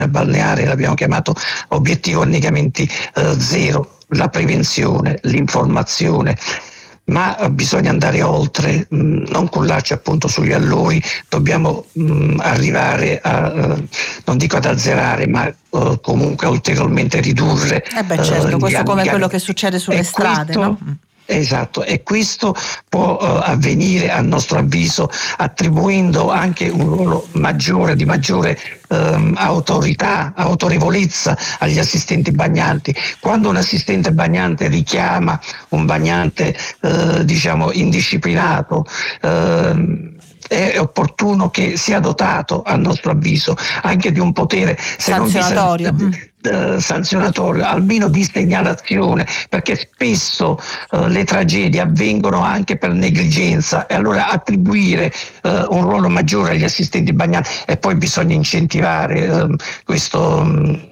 balneare, l'abbiamo chiamato obiettivo annegamenti zero, la prevenzione, l'informazione. Ma bisogna andare oltre, non cullarci appunto sugli allori, dobbiamo arrivare a, non dico ad azzerare, ma comunque ulteriormente ridurre. Certo, questo come quello che succede sulle strade, no? Esatto, e questo può avvenire a nostro avviso attribuendo anche un ruolo maggiore, di maggiore autorità, autorevolezza agli assistenti bagnanti. Quando un assistente bagnante richiama un bagnante diciamo indisciplinato, è opportuno che sia dotato, a nostro avviso, anche di un potere sanzionatorio. Sanzionatorio, almeno di segnalazione, perché spesso le tragedie avvengono anche per negligenza, e allora attribuire un ruolo maggiore agli assistenti bagnanti, e poi bisogna incentivare questa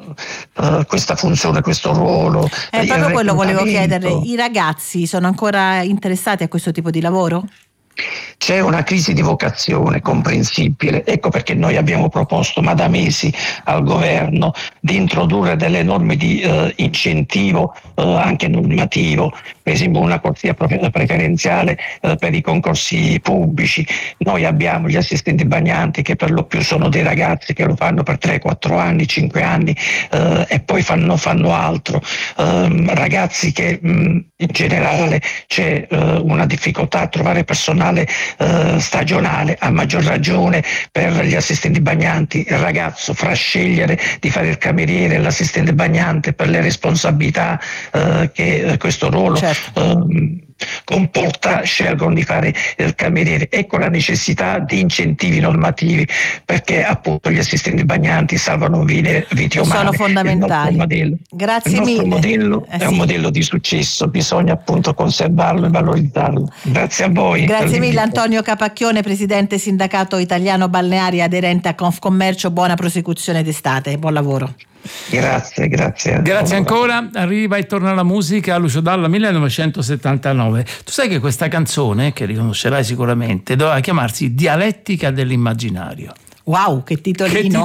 funzione, questo ruolo. È proprio quello volevo chiedere, i ragazzi sono ancora interessati a questo tipo di lavoro? C'è una crisi di vocazione comprensibile, ecco perché noi abbiamo proposto, ma da mesi, al governo di introdurre delle norme di incentivo anche normativo, per esempio una corsia preferenziale per i concorsi pubblici. Noi abbiamo gli assistenti bagnanti che per lo più sono dei ragazzi che lo fanno per 3, 4 anni, 5 anni e poi fanno altro, ragazzi che in generale c'è una difficoltà a trovare personale stagionale, a maggior ragione per gli assistenti bagnanti. Il ragazzo, fra scegliere di fare il cameriere e l'assistente bagnante per le responsabilità che questo ruolo comporta, scelgono di fare il cameriere. Ecco la necessità di incentivi normativi, perché appunto gli assistenti bagnanti salvano vite umane. Sono fondamentali. Grazie mille. Il nostro modello è un modello di successo, bisogna appunto conservarlo e valorizzarlo. Grazie a voi. Grazie mille Antonio Capacchione, presidente sindacato italiano balneari aderente a Confcommercio. Buona prosecuzione d'estate, buon lavoro. Grazie ancora. Arriva e torna la musica. Lucio Dalla, 1979. Tu sai che questa canzone, che riconoscerai sicuramente, doveva chiamarsi Dialettica dell'immaginario. Wow, che titolino!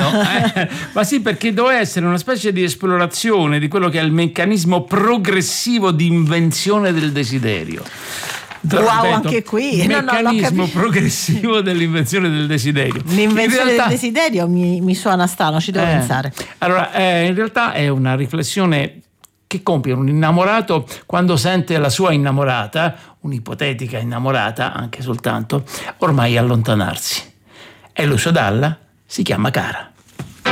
Ma sì, perché doveva essere una specie di esplorazione di quello che è il meccanismo progressivo di invenzione del desiderio. Wow, anche qui meccanismo progressivo dell'invenzione del desiderio. L'invenzione del desiderio mi suona strano, ci devo pensare. Allora, in realtà è una riflessione che compie un innamorato quando sente la sua innamorata, un'ipotetica innamorata anche soltanto, ormai allontanarsi. E Lucio Dalla si chiama Cara.